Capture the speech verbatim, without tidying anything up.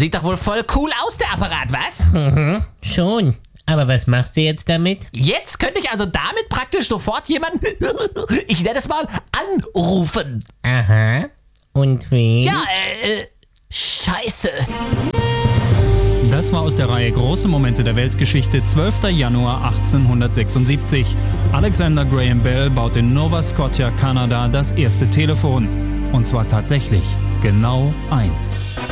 Sieht doch wohl voll cool aus, der Apparat, was? Mhm, schon. Aber was machst du jetzt damit? Jetzt könnte ich also damit praktisch sofort jemanden, ich nenne es mal, anrufen. Aha. Und wen? Ja, äh, äh, scheiße. Das war aus der Reihe Große Momente der Weltgeschichte, zwölfter Januar achtzehnhundertsechsundsiebzig. Alexander Graham Bell baut in Nova Scotia, Kanada, das erste Telefon. Und zwar tatsächlich genau eins.